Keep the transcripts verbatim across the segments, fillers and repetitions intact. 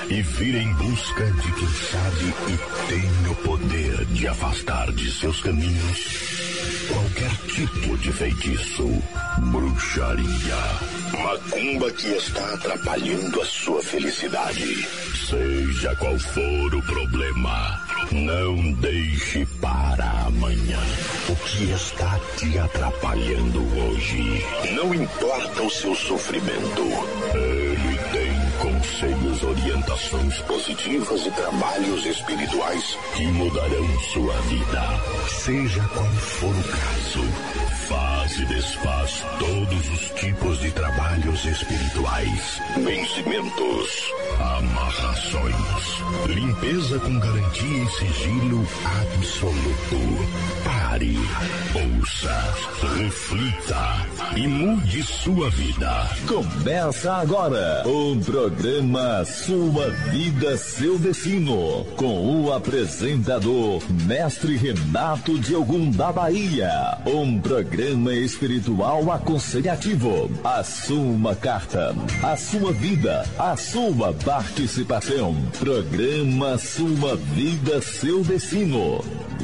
e vir em busca de quem sabe e tem o poder de afastar de seus caminhos qualquer tipo de feitiço, bruxaria, macumba que está atrapalhando a sua felicidade. Seja qual for o problema, não deixe para amanhã o que está te atrapalhando hoje. Não importa o seu sofrimento, ele tem conselhos, orientações positivas e trabalhos espirituais que mudarão sua vida. Seja qual for o caso, faz e desfaz todos os tipos de trabalhos espirituais, vencimentos, amarrações, limpeza com garantia e sigilo absoluto. Pare, ouça, reflita e mude sua vida. Começa agora o programa Sua Vida, Seu Destino, com o apresentador Mestre Renato de Ogum da Bahia. Um programa espiritual aconselhativo. Assuma carta, a sua vida, a sua participação. Programa Sua Vida, Seu Destino.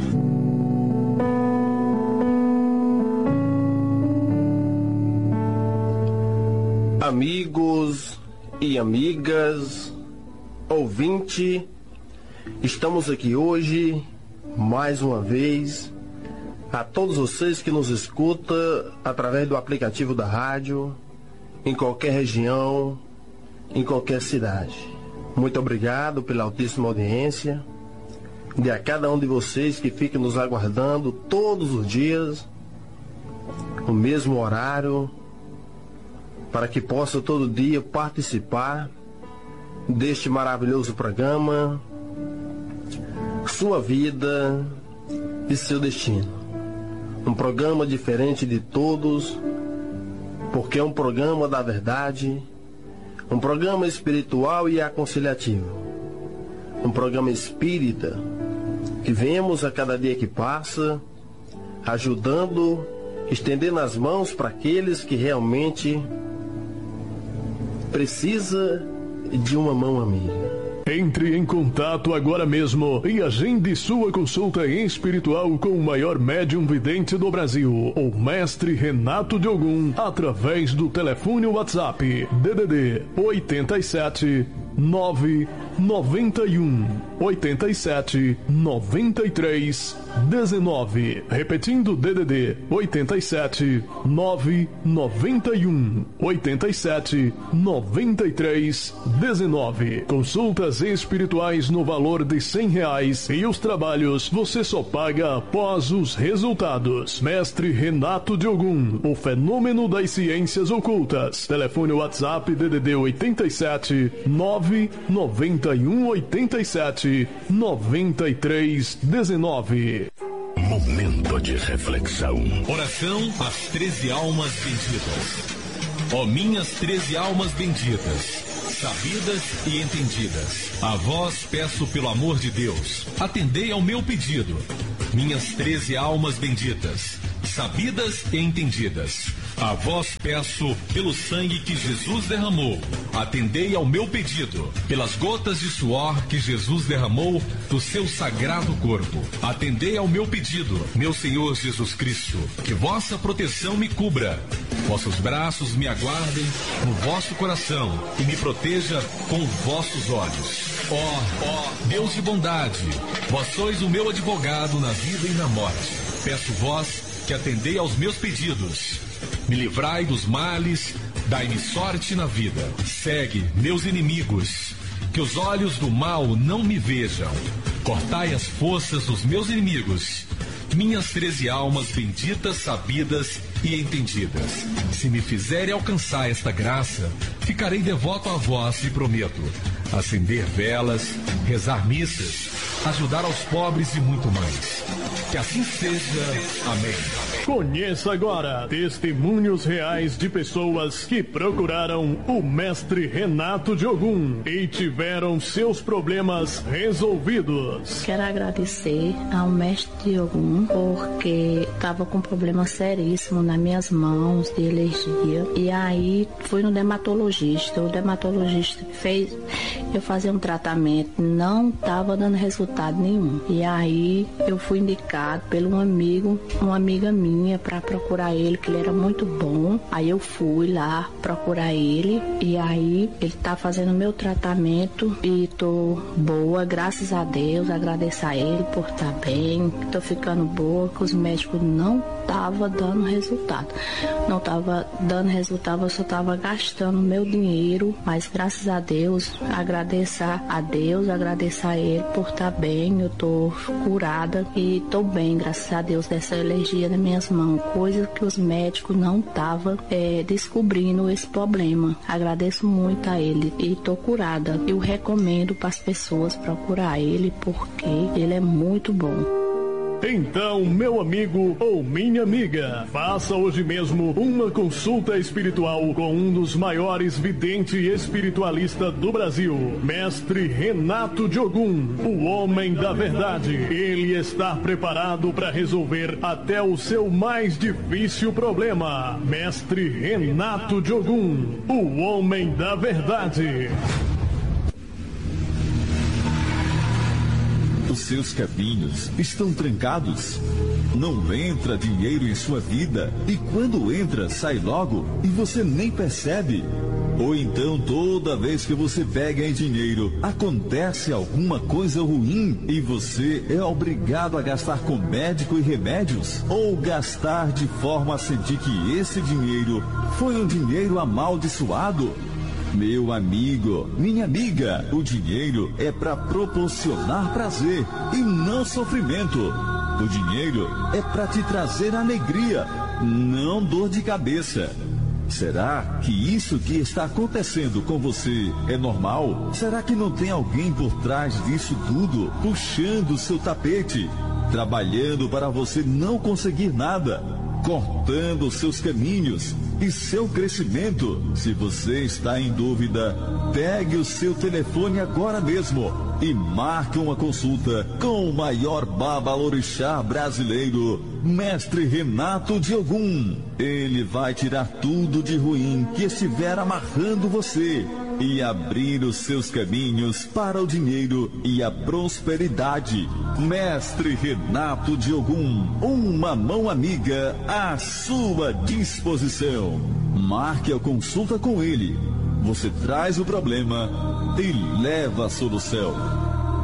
Amigos e amigas, ouvinte, estamos aqui hoje, mais uma vez, a todos vocês que nos escutam através do aplicativo da rádio, em qualquer região, em qualquer cidade. Muito obrigado pela altíssima audiência, de a cada um de vocês que fica nos aguardando todos os dias, no mesmo horário, para que possa todo dia participar deste maravilhoso programa, Sua Vida e Seu Destino. Um programa diferente de todos, porque é um programa da verdade, um programa espiritual e aconselhativo, um programa espírita que vemos a cada dia que passa, ajudando, estendendo as mãos para aqueles que realmente precisa de uma mão amiga. Entre em contato agora mesmo e agende sua consulta espiritual com o maior médium vidente do Brasil, o Mestre Renato de Ogum, através do telefone WhatsApp D D D oito sete nove nove um oito sete nove três um nove. Repetindo, D D D oito sete nove nove um oito sete nove três um nove. Consultas espirituais no valor de cem reais e os trabalhos você só paga após os resultados. Mestre Renato de Ogum, o fenômeno das ciências ocultas. Telefone WhatsApp D D D oito sete nove nove um oito sete nove três um nove. Momento de reflexão. Oração às treze almas benditas. Ó minhas treze almas benditas, sabidas e entendidas, a vós peço pelo amor de Deus, atendei ao meu pedido. Minhas treze almas benditas, sabidas e entendidas, a vós peço pelo sangue que Jesus derramou, atendei ao meu pedido. Pelas gotas de suor que Jesus derramou do seu sagrado corpo, atendei ao meu pedido. Meu Senhor Jesus Cristo, que vossa proteção me cubra, vossos braços me aguardem no vosso coração e me proteja com vossos olhos. Ó, ó, Deus de bondade, vós sois o meu advogado na vida e na morte. Peço vós que atendei aos meus pedidos. Me livrai dos males, dai-me sorte na vida. Segue meus inimigos, que os olhos do mal não me vejam. Cortai as forças dos meus inimigos. Minhas treze almas benditas, sabidas e entendidas. Se me fizerem alcançar esta graça, ficarei devoto a vós e prometo acender velas, rezar missas, ajudar aos pobres e muito mais. Que assim seja. Amém. Conheça agora testemunhos reais de pessoas que procuraram o Mestre Renato de Ogum e tiveram seus problemas resolvidos. Quero agradecer ao Mestre de Ogum porque estava com um problema seríssimo nas minhas mãos de alergia. E aí fui no dermatologista. O dermatologista fez eu fazia um tratamento, não estava dando resultado nenhum. E aí eu fui indicado por um amigo, uma amiga minha, para procurar ele, que ele era muito bom. Aí eu fui lá procurar ele e aí ele tá fazendo meu tratamento e tô boa, graças a Deus, agradeço a ele por estar bem, tô ficando boa, que os médicos não tava dando resultado, não tava dando resultado, eu só tava gastando meu dinheiro, mas graças a Deus, agradeço a Deus, agradeço a ele por estar bem, eu tô curada e tô bem, graças a Deus, dessa alergia nas minhas mãos, coisa que os médicos não estavam é, descobrindo esse problema. Agradeço muito a ele e tô curada. Eu recomendo para as pessoas procurar ele porque ele é muito bom. Então, meu amigo ou minha amiga, faça hoje mesmo uma consulta espiritual com um dos maiores videntes e espiritualistas do Brasil, Mestre Renato de Ogum, o homem da verdade. Ele está preparado para resolver até o seu mais difícil problema. Mestre Renato de Ogum, o homem da verdade. Os seus caminhos estão trancados. Não entra dinheiro em sua vida e quando entra, sai logo e você nem percebe. Ou então, toda vez que você pega em dinheiro, acontece alguma coisa ruim e você é obrigado a gastar com médico e remédios? Ou gastar de forma a sentir que esse dinheiro foi um dinheiro amaldiçoado? Meu amigo, minha amiga, o dinheiro é para proporcionar prazer e não sofrimento. O dinheiro é para te trazer alegria, não dor de cabeça. Será que isso que está acontecendo com você é normal? Será que não tem alguém por trás disso tudo, puxando o seu tapete, trabalhando para você não conseguir nada, cortando os seus caminhos e seu crescimento? Se você está em dúvida, pegue o seu telefone agora mesmo e marque uma consulta com o maior babalorixá brasileiro, Mestre Renato de Ogum. Ele vai tirar tudo de ruim que estiver amarrando você e abrir os seus caminhos para o dinheiro e a prosperidade. Mestre Renato de Ogum, uma mão amiga à sua disposição. Marque a consulta com ele. Você traz o problema e leva a solução.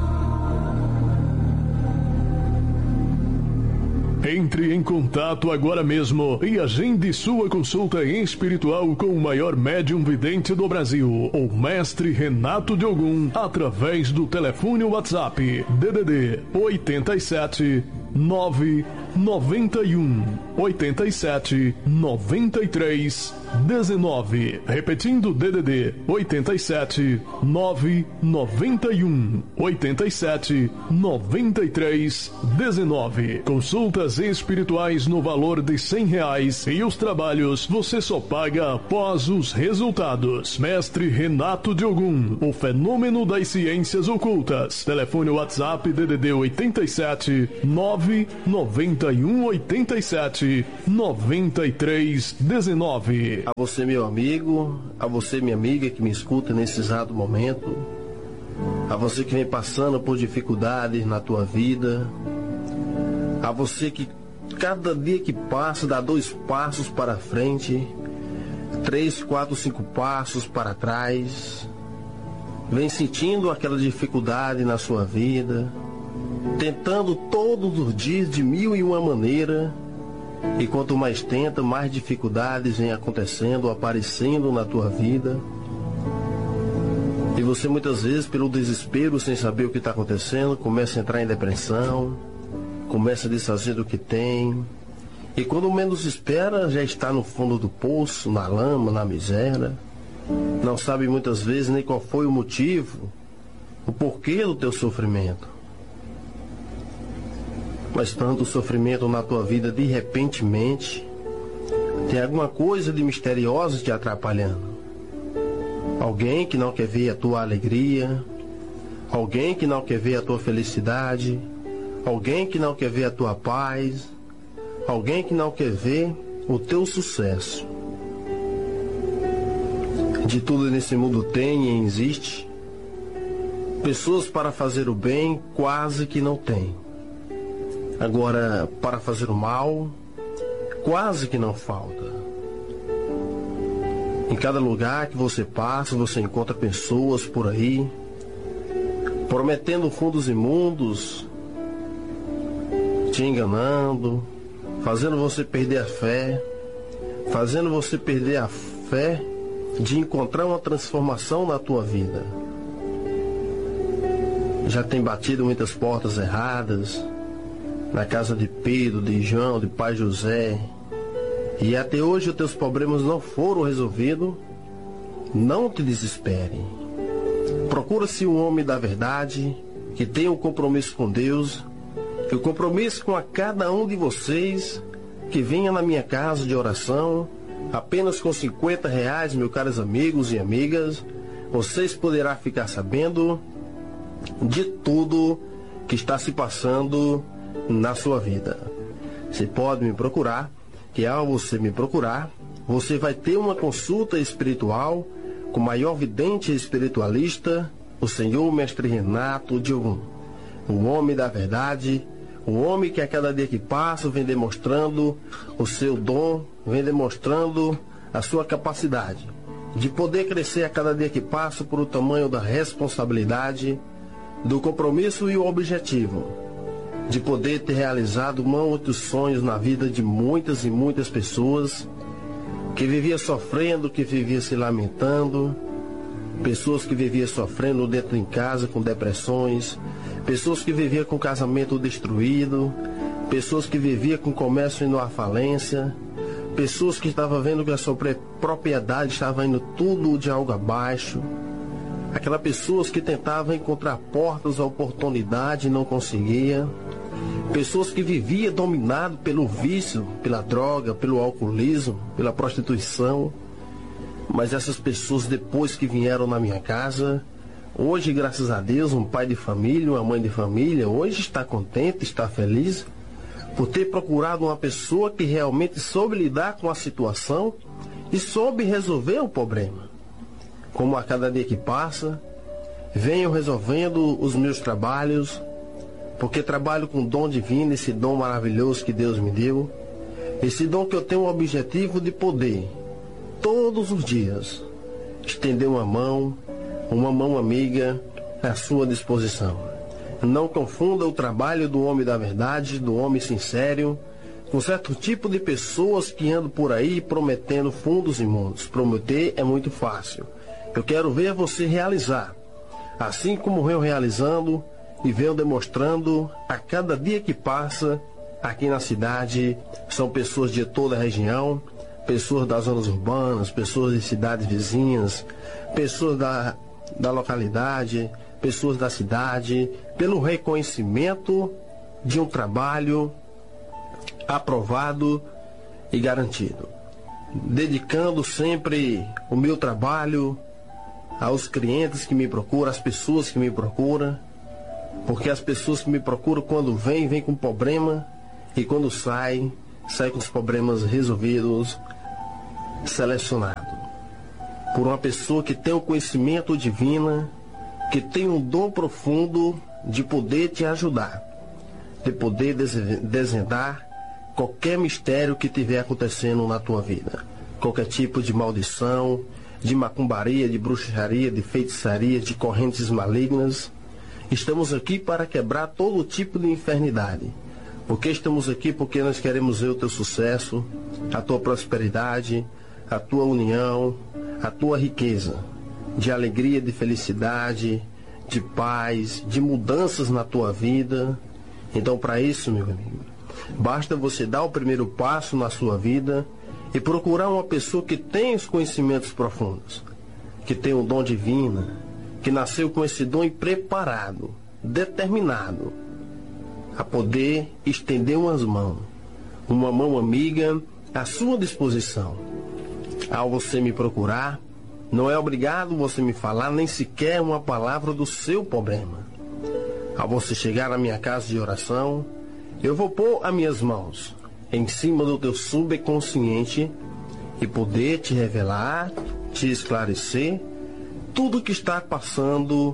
Entre em contato agora mesmo e agende sua consulta espiritual com o maior médium vidente do Brasil, o Mestre Renato de Ogum, através do telefone WhatsApp D D D oito sete nove nove um oito sete nove três um nove. Repetindo, D D D oito sete nove nove um oito sete nove três um nove. Consultas espirituais no valor de cem reais e os trabalhos você só paga após os resultados. Mestre Renato de Ogum, o fenômeno das ciências ocultas. Telefone WhatsApp D D D oito sete nove nove um oito sete nove três um nove. A você, meu amigo, a você, minha amiga, que me escuta nesse exato momento, a você que vem passando por dificuldades na tua vida, a você que cada dia que passa dá dois passos para frente, três, quatro, cinco passos para trás, vem sentindo aquela dificuldade na sua vida, tentando todos os dias de mil e uma maneira, e quanto mais tenta, mais dificuldades vêm acontecendo, aparecendo na tua vida. E você muitas vezes, pelo desespero, sem saber o que está acontecendo, começa a entrar em depressão, começa a desfazer do que tem, e quando menos espera, já está no fundo do poço, na lama, na miséria. Não sabe muitas vezes nem qual foi o motivo, o porquê do teu sofrimento. Mas tanto sofrimento na tua vida de repentemente, tem alguma coisa de misteriosa te atrapalhando. Alguém que não quer ver a tua alegria, alguém que não quer ver a tua felicidade, alguém que não quer ver a tua paz, alguém que não quer ver o teu sucesso. De tudo nesse mundo tem e existe, Pessoas para fazer o bem quase que não tem. Agora, para fazer o mal, quase que não falta. Em cada lugar que você passa, você encontra pessoas por aí, prometendo fundos imundos, te enganando, fazendo você perder a fé, fazendo você perder a fé de encontrar uma transformação na tua vida. Já tem batido muitas portas erradas, na casa de Pedro, de João, de Pai José, e até hoje os teus problemas não foram resolvidos. Não te desespere. Procura-se um homem da verdade, que tenha um compromisso com Deus, e o compromisso com a cada um de vocês que venha na minha casa de oração, apenas com cinquenta reais, meus caros amigos e amigas, vocês poderão ficar sabendo de tudo que está se passando na sua vida. Você pode me procurar, que ao você me procurar, você vai ter uma consulta espiritual com o maior vidente espiritualista, o senhor Mestre Renato de Ogum, o homem da verdade, o homem que a cada dia que passa vem demonstrando o seu dom, vem demonstrando a sua capacidade de poder crescer a cada dia que passa por o tamanho da responsabilidade, do compromisso e o objetivo de poder ter realizado muitos sonhos na vida de muitas e muitas pessoas que vivia sofrendo, que vivia se lamentando, pessoas que viviam sofrendo dentro de casa com depressões, pessoas que viviam com casamento destruído, pessoas que viviam com comércio indo à falência, pessoas que estavam vendo que a sua propriedade estava indo tudo de algo abaixo, aquelas pessoas que tentavam encontrar portas à oportunidade e não conseguia, pessoas que viviam dominado pelo vício, pela droga, pelo alcoolismo, pela prostituição. Mas essas pessoas, depois que vieram na minha casa, hoje, graças a Deus, um pai de família, uma mãe de família, hoje está contente, está feliz por ter procurado uma pessoa que realmente soube lidar com a situação e soube resolver o problema. Como a cada dia que passa, venho resolvendo os meus trabalhos, porque trabalho com o dom divino, esse dom maravilhoso que Deus me deu, esse dom que eu tenho o objetivo de poder, todos os dias, estender uma mão, uma mão amiga à sua disposição. Não confunda o trabalho do homem da verdade, do homem sincero, com certo tipo de pessoas que andam por aí prometendo fundos imundos. Prometer é muito fácil. Eu quero ver você realizar, assim como venho realizando e venho demonstrando a cada dia que passa aqui na cidade. São pessoas de toda a região, pessoas das zonas urbanas, pessoas de cidades vizinhas, pessoas da, da localidade, pessoas da cidade, pelo reconhecimento de um trabalho aprovado e garantido. Dedicando sempre o meu trabalho aos clientes que me procuram, às pessoas que me procuram, porque as pessoas que me procuram, quando vêm, vêm com problema, e quando saem, saem com os problemas resolvidos, selecionado por uma pessoa que tem o conhecimento divino, que tem um dom profundo de poder te ajudar, de poder desvendar qualquer mistério que estiver acontecendo na tua vida, qualquer tipo de maldição, de macumbaria, de bruxaria, de feitiçaria, de correntes malignas. Estamos aqui para quebrar todo tipo de enfermidade. Por que estamos aqui? Porque nós queremos ver o teu sucesso, a tua prosperidade, a tua união, a tua riqueza, de alegria, de felicidade, de paz, de mudanças na tua vida. Então, para isso, meu amigo, basta você dar o primeiro passo na sua vida e procurar uma pessoa que tem os conhecimentos profundos, que tem o dom divino, que nasceu com esse dom e preparado, determinado a poder estender umas mãos, uma mão amiga à sua disposição. Ao você me procurar, não é obrigado você me falar nem sequer uma palavra do seu problema. Ao você chegar na minha casa de oração, eu vou pôr as minhas mãos em cima do teu subconsciente e poder te revelar, te esclarecer tudo que está passando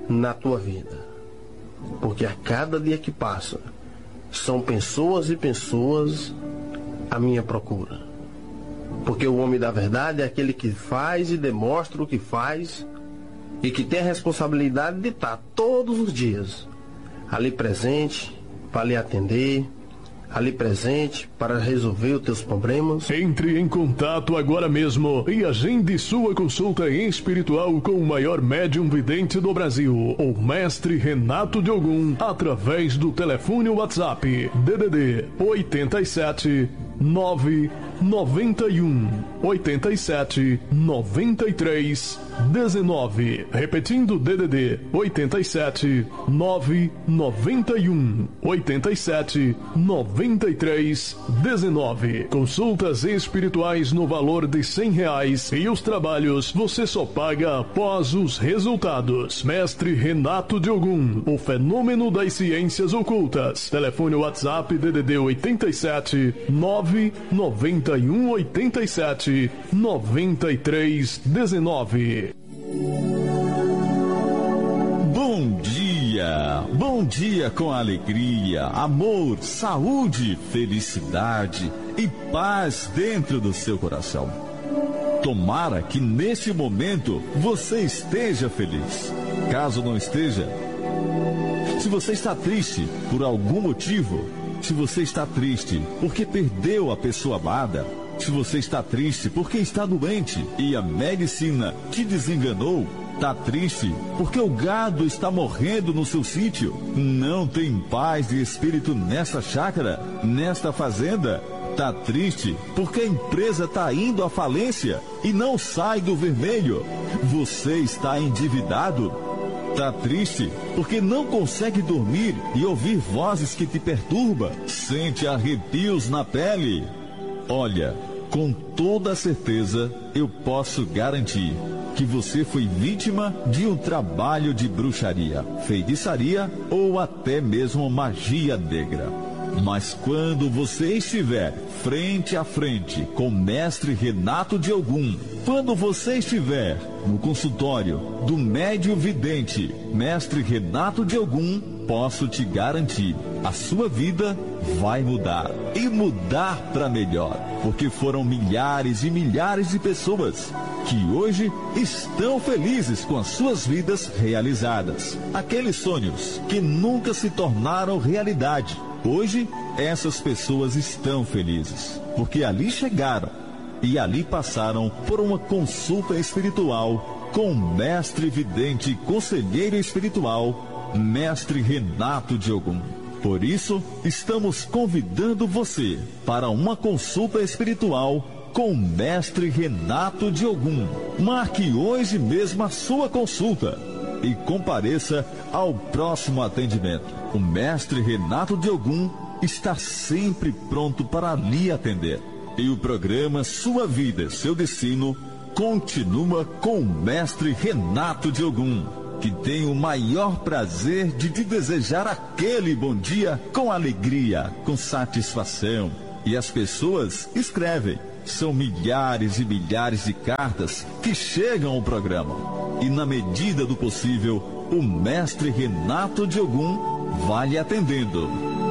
na tua vida. Porque a cada dia que passa, são pessoas e pessoas à minha procura. Porque o homem da verdade é aquele que faz e demonstra o que faz e que tem a responsabilidade de estar todos os dias ali presente para lhe atender, ali presente para resolver os teus problemas. Entre em contato agora mesmo e agende sua consulta espiritual com o maior médium vidente do Brasil, o Mestre Renato de Ogum, através do telefone WhatsApp D D D oito sete nove nove um oito sete nove três um nove. Repetindo, D D D oito sete nove nove um oito sete nove três um nove. Consultas espirituais no valor de cem reais e os trabalhos você só paga após os resultados. Mestre Renato de Ogum, o fenômeno das ciências ocultas. Telefone WhatsApp D D D oito sete nove nove um oito sete nove três um nove. Bom dia, bom dia com alegria, amor, saúde, felicidade e paz dentro do seu coração. Tomara que neste momento você esteja feliz. Caso não esteja, se você está triste por algum motivo, se você está triste porque perdeu a pessoa amada, se você está triste porque está doente e a medicina te desenganou, está triste porque o gado está morrendo no seu sítio, não tem paz de espírito nesta chácara, nesta fazenda, está triste porque a empresa está indo à falência e não sai do vermelho, você está endividado, está triste porque não consegue dormir e ouvir vozes que te perturbam, sente arrepios na pele. Olha, com toda certeza eu posso garantir que você foi vítima de um trabalho de bruxaria, feitiçaria ou até mesmo magia negra. Mas quando você estiver frente a frente com o Mestre Renato de Ogum, quando você estiver no consultório do médium vidente Mestre Renato de Ogum, posso te garantir, a sua vida vai mudar e mudar para melhor, porque foram milhares e milhares de pessoas que hoje estão felizes com as suas vidas realizadas. Aqueles sonhos que nunca se tornaram realidade, hoje essas pessoas estão felizes, porque ali chegaram e ali passaram por uma consulta espiritual com o mestre vidente e conselheiro espiritual, Mestre Renato de Ogum. Por isso, estamos convidando você para uma consulta espiritual com o Mestre Renato de Ogum. Marque hoje mesmo a sua consulta e compareça ao próximo atendimento. O Mestre Renato de Ogum está sempre pronto para lhe atender. E o programa Sua Vida, Seu Destino continua com o Mestre Renato de Ogum, que tem o maior prazer de te desejar aquele bom dia com alegria, com satisfação. E as pessoas escrevem. São milhares e milhares de cartas que chegam ao programa. E na medida do possível, o Mestre Renato de Ogum vai lhe atendendo.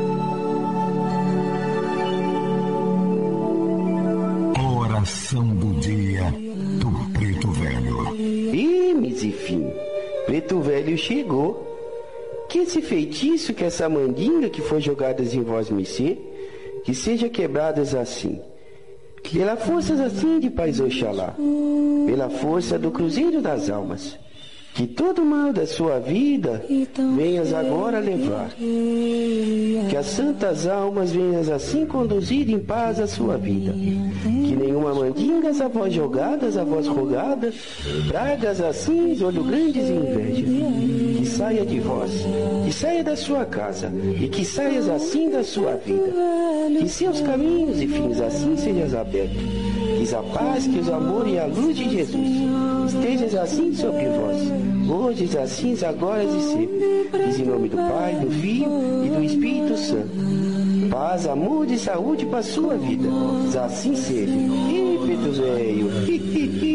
Oração do dia do Preto Velho. Ih, Mizifim, Preto Velho chegou. Que esse feitiço, que essa mandinga que foi jogadas em vós mercê, que seja quebradas assim. Pela força assim de Pais Oxalá, pela força do Cruzeiro das Almas, que todo mal da sua vida venhas agora levar. Que as santas almas venhas assim conduzir em paz a sua vida. Que nenhuma mandingas a vós jogadas, a vós rogadas, pragas assim, olho grandes e inveja. Que saia de vós, que saia da sua casa, e que saias assim da sua vida. Que seus caminhos e fins assim sejas abertos. Que a paz, que os amor e a luz de Jesus estejas assim sobre vós, hoje, assim, agora e sempre. Diz em nome do Pai, do Filho e do Espírito Santo. Paz, amor e saúde para a sua vida. Assim seja. Ih, Preto Velho.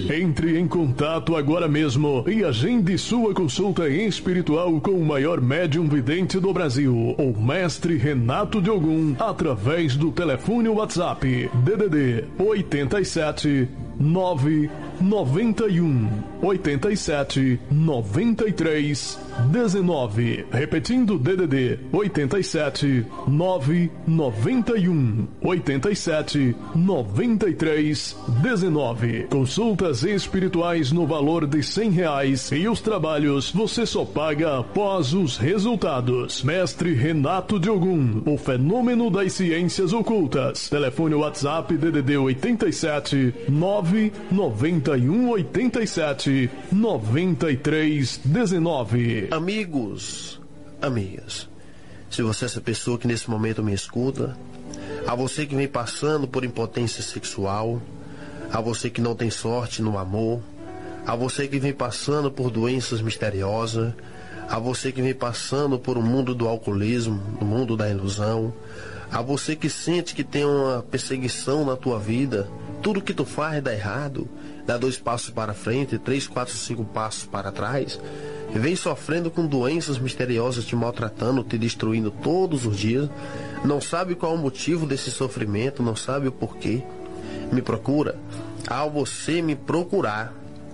Entre em contato agora mesmo e agende sua consulta espiritual com o maior médium vidente do Brasil, o Mestre Renato de Ogum, através do telefone WhatsApp D D D oitenta e sete nove noventa e um oitenta e sete noventa e três dezenove. Repetindo, D D D oitenta e sete nove noventa e um oitenta e sete noventa e três dezenove. Consultas espirituais no valor de cem reais e os trabalhos você só paga após os resultados. Mestre Renato de Ogum, o fenômeno das ciências ocultas. Telefone WhatsApp D D D oitenta e sete nove noventa e um oitenta e sete noventa e três dezenove. Amigos, amigas, se você é essa pessoa que nesse momento me escuta, a você que vem passando por impotência sexual, a você que não tem sorte no amor, a você que vem passando por doenças misteriosas, a você que vem passando por um mundo do alcoolismo, no mundo da ilusão, a você que sente que tem uma perseguição na tua vida, tudo que tu faz dá errado, dá dois passos para frente, três, quatro, cinco passos para trás, vem sofrendo com doenças misteriosas, te maltratando, te destruindo todos os dias, não sabe qual é o motivo desse sofrimento, não sabe o porquê, me procura. Ao você me procurar,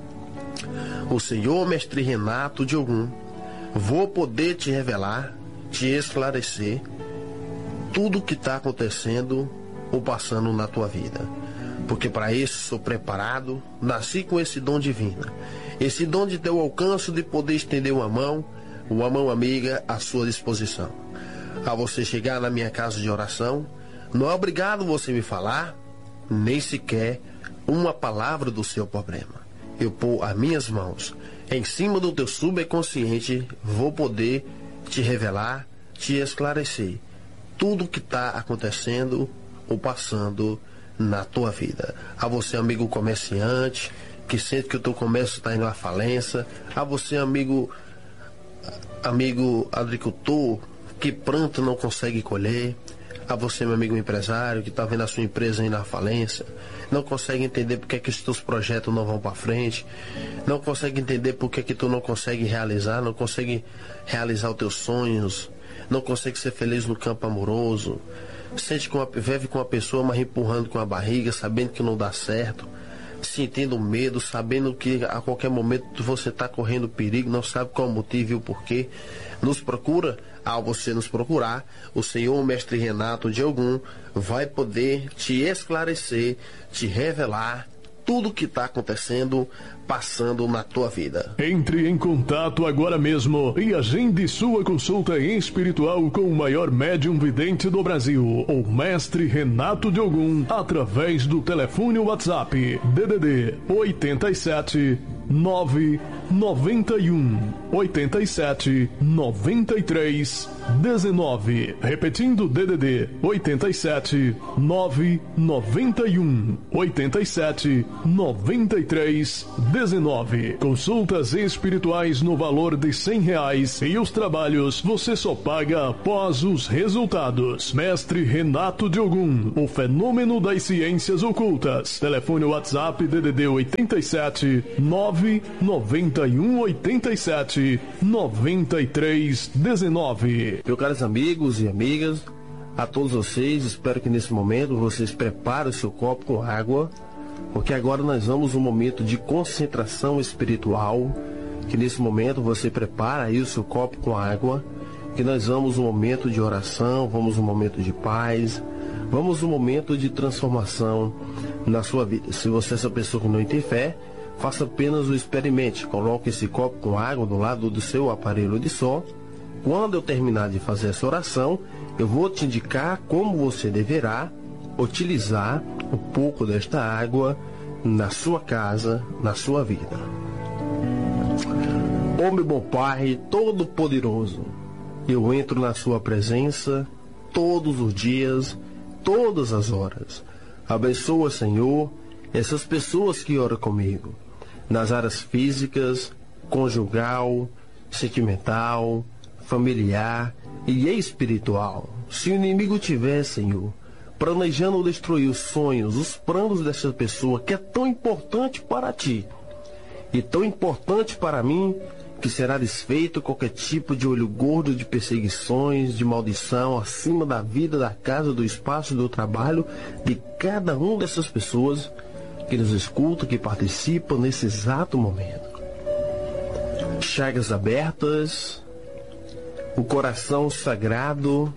o Senhor Mestre Renato de Ogum, vou poder te revelar, te esclarecer tudo o que está acontecendo ou passando na tua vida. Porque para isso sou preparado, nasci com esse dom divino. Esse dom de ter o alcance de poder estender uma mão, uma mão amiga à sua disposição. Ao você chegar na minha casa de oração, não é obrigado você me falar, nem sequer uma palavra do seu problema. Eu pôr as minhas mãos em cima do teu subconsciente, vou poder te revelar, te esclarecer tudo o que está acontecendo ou passando na tua vida. A você, amigo comerciante, que sente que o teu comércio está indo à falência. A você, amigo amigo agricultor, que planta não consegue colher. A você, meu amigo empresário, que está vendo a sua empresa indo à falência, não consegue entender porque é que os teus projetos não vão para frente, não consegue entender porque é que tu não consegue realizar, não consegue realizar os teus sonhos, não consegue ser feliz no campo amoroso, sente que uma, vive com uma pessoa, mas empurrando com a barriga, sabendo que não dá certo, sentindo medo, sabendo que a qualquer momento você está correndo perigo, não sabe qual o motivo e o porquê. Nos procura. Ao você nos procurar, o Senhor Mestre Renato de Ogum vai poder te esclarecer, te revelar tudo o que está acontecendo, passando na tua vida. Entre em contato agora mesmo e agende sua consulta espiritual com o maior médium vidente do Brasil, o Mestre Renato de Ogum, através do telefone WhatsApp D D D oitenta e sete nove noventa e um oitenta e sete noventa e três dezenove. Repetindo, D D D oitenta e sete nove noventa e um oitenta e sete noventa e três dezenove. Consultas espirituais no valor de cem reais e os trabalhos você só paga após os resultados. Mestre Renato de Ogum, o fenômeno das ciências ocultas. Telefone WhatsApp D D D oitenta e sete nove noventa e um oitenta e sete noventa e três dezenove. Meus caros amigos e amigas, a todos vocês, espero que nesse momento vocês preparem o seu copo com água, porque agora nós vamos um momento de concentração espiritual, que nesse momento você prepara aí o seu copo com água, que nós vamos um momento de oração, vamos um momento de paz, vamos um momento de transformação na sua vida. Se você é essa pessoa que não tem fé, faça apenas o experimente, coloque esse copo com água do lado do seu aparelho de som. Quando eu terminar de fazer essa oração, eu vou te indicar como você deverá utilizar um pouco desta água na sua casa, na sua vida. Ó meu bom Pai Todo-Poderoso, eu entro na sua presença todos os dias, todas as horas. Abençoa, Senhor, essas pessoas que oram comigo, nas áreas físicas, conjugal, sentimental, familiar e espiritual. Se o inimigo tiver, Senhor, planejando destruir os sonhos, os planos dessa pessoa que é tão importante para ti e tão importante para mim, que será desfeito qualquer tipo de olho gordo de perseguições, de maldição acima da vida, da casa, do espaço, do trabalho de cada uma dessas pessoas que nos escutam, que participam nesse exato momento. Chagas abertas, o coração sagrado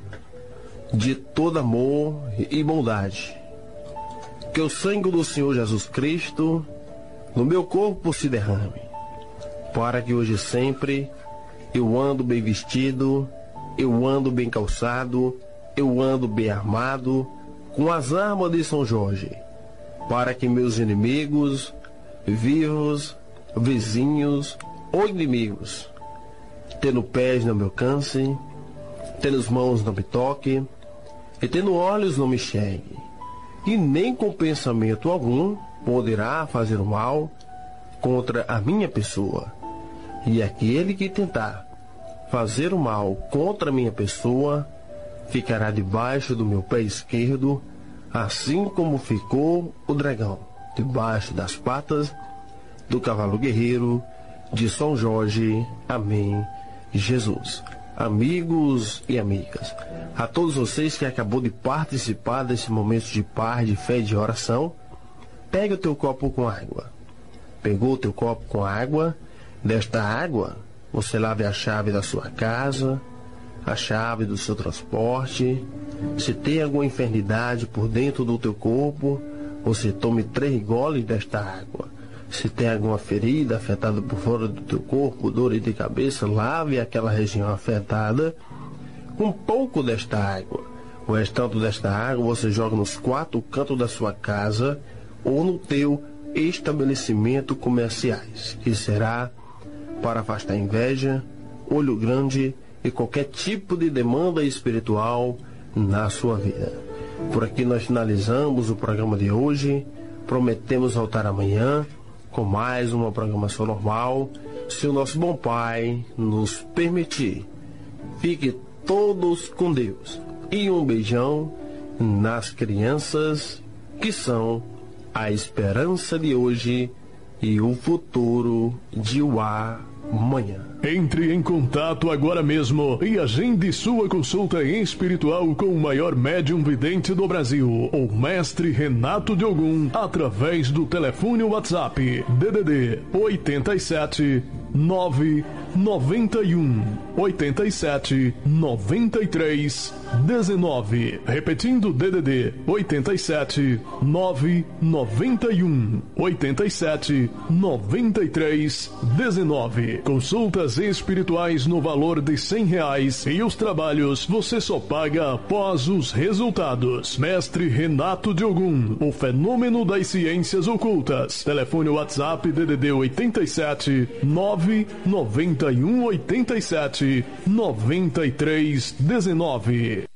de todo amor e bondade. Que o sangue do Senhor Jesus Cristo no meu corpo se derrame, para que hoje sempre eu ando bem vestido, eu ando bem calçado, eu ando bem armado, com as armas de São Jorge, para que meus inimigos, vivos, vizinhos ou inimigos, tendo pés não me alcance, tendo mãos não me toque, e tendo olhos não me enxergue, e nem com pensamento algum poderá fazer o mal contra a minha pessoa. E aquele que tentar fazer o mal contra a minha pessoa ficará debaixo do meu pé esquerdo, assim como ficou o dragão debaixo das patas do cavalo guerreiro de São Jorge. Amém, Jesus. Amigos e amigas, a todos vocês que acabou de participar desse momento de paz, de fé e de oração, pega o teu copo com água. Pegou o teu copo com água? Desta água, você lave a chave da sua casa, a chave do seu transporte. Se tem alguma enfermidade por dentro do teu corpo, você tome três goles desta água. Se tem alguma ferida afetada por fora do teu corpo, dor de cabeça, lave aquela região afetada com um pouco desta água. O restante desta água você joga nos quatro cantos da sua casa ou no teu estabelecimento comerciais, que será para afastar inveja, olho grande e qualquer tipo de demanda espiritual na sua vida. Por aqui nós finalizamos o programa de hoje. Prometemos voltar amanhã com mais uma programação normal, se o nosso bom Pai nos permitir. Fique todos com Deus. E um beijão nas crianças que são a esperança de hoje e o futuro de o amanhã. Entre em contato agora mesmo e agende sua consulta espiritual com o maior médium vidente do Brasil, o Mestre Renato de Ogum, através do telefone WhatsApp D D D oito sete nove nove um oito sete nove três um nove. Repetindo, D D D oito sete nove nove um oito sete nove três um nove. Consultas espirituais no valor de cem reais e os trabalhos você só paga após os resultados. Mestre Renato de Ogum, o fenômeno das ciências ocultas. Telefone WhatsApp D D D oito sete nove nove um oito sete nove três um nove.